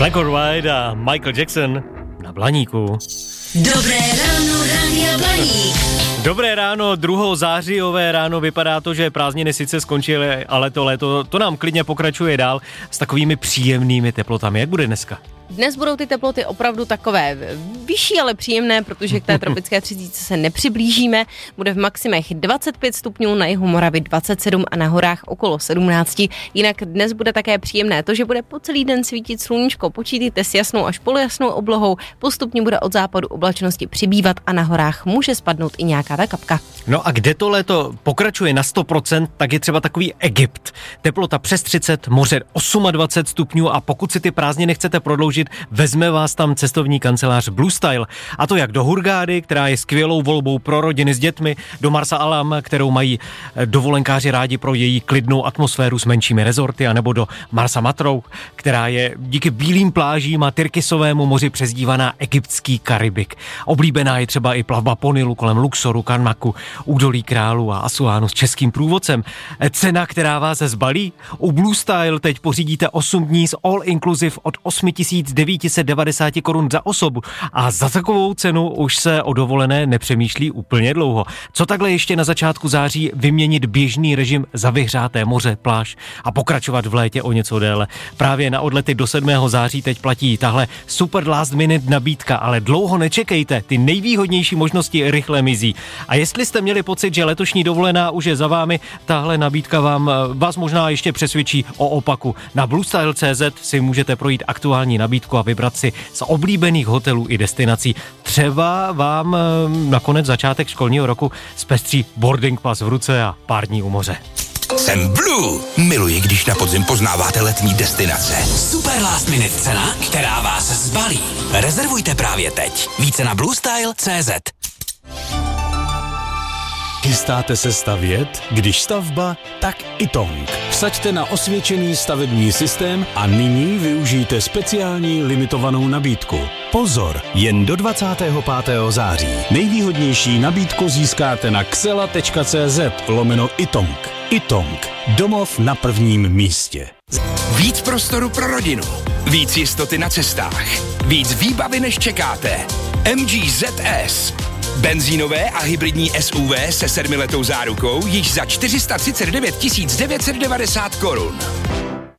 Black or White a Michael Jackson na Blaníku. Dobré ráno, Rádia Blaník. Dobré ráno, 2. zářijové ráno, vypadá to, že prázdniny sice skončily, ale to léto, to nám klidně pokračuje dál s takovými příjemnými teplotami. Jak bude dneska? Dnes budou ty teploty opravdu takové vyšší, ale příjemné, protože k té tropické 30 se nepřiblížíme. Bude v maximech 25 stupňů, na jihu Moravy 27 a na horách okolo 17. Jinak dnes bude také příjemné to, že bude po celý den svítit sluníčko. Počítejte s jasnou až polojasnou oblohou, postupně bude od západu oblačnosti přibývat a na horách může spadnout i nějaká ta kapka. No a kde to léto pokračuje na 100%, tak je třeba takový Egypt. Teplota přes 30, moře 28 stupňů a pokud si ty prázdniny chcete prodloužit, vezme vás tam cestovní kancelář Blue Style. A to jak do Hurgády, která je skvělou volbou pro rodiny s dětmi, do Marsa Alam, kterou mají dovolenkáři rádi pro její klidnou atmosféru s menšími rezorty, anebo do Marsa Matrouh, která je díky bílým plážím a tyrkysovému moři přezdívaná egyptský Karibik. Oblíbená je třeba i plavba po Nilu kolem Luxoru, Karnaku, údolí Králů a Asuánu s českým průvodcem. Cena, která vás zbalí? U Blue Style teď pořídíte 8 dní s all inclusive od 8,990 korun za osobu a za takovou cenu už se o dovolené nepřemýšlí úplně dlouho. Co takhle ještě na začátku září vyměnit běžný režim za vyhřáté moře, pláž a pokračovat v létě o něco déle? Právě na odlety do 7. září teď platí tahle super last minute nabídka, ale dlouho nečekejte, ty nejvýhodnější možnosti rychle mizí. A jestli jste měli pocit, že letošní dovolená už je za vámi, tahle nabídka vás možná ještě přesvědčí o opaku. Na bluestyle.cz si můžete projít aktuální nabídku a vybrat si z oblíbených hotelů i destinací. Třeba vám nakonec začátek školního roku zpestří boarding pass v ruce a pár dní u moře. Jsem Blue. Miluji, když na podzim poznáváte letní destinace. Super last minute cena, která vás zbalí. Rezervujte právě teď. Více na bluestyle.cz. Chystáte se stavět? Když stavba, tak Itong. Vsaďte na osvědčený stavební systém a nyní využijte speciální limitovanou nabídku. Pozor, jen do 25. září. Nejvýhodnější nabídku získáte na xela.cz/Itong. Itong. Domov na prvním místě. Víc prostoru pro rodinu. Víc jistoty na cestách. Víc výbavy, než čekáte. MG ZS. Benzínové a hybridní SUV se 7letou zárukou již za 439 990 korun.